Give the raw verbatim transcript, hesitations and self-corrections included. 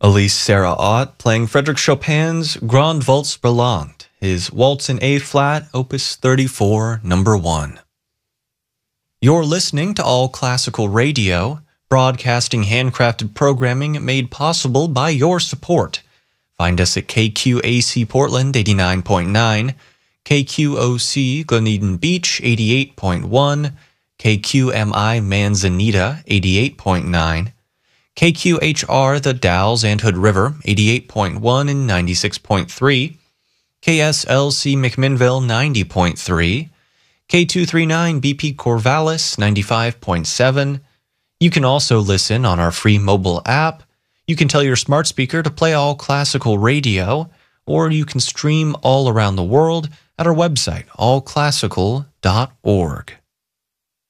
Elise Sarah Ott playing Frédéric Chopin's Grande Waltz Brillante, his Waltz in A-flat, Opus thirty-four, number one. You're listening to All Classical Radio, broadcasting handcrafted programming made possible by your support. Find us at K Q A C Portland eighty-nine point nine, K Q O C Gleneden Beach eighty-eight point one, K Q M I Manzanita eighty-eight point nine, K Q H R The Dalles and Hood River eighty-eight point one and ninety-six point three, K S L C McMinnville ninety point three, K two thirty-nine B P Corvallis ninety-five point seven. You can also listen on our free mobile app. You can tell your smart speaker to play All Classical Radio, or you can stream all around the world at our website, all classical dot org.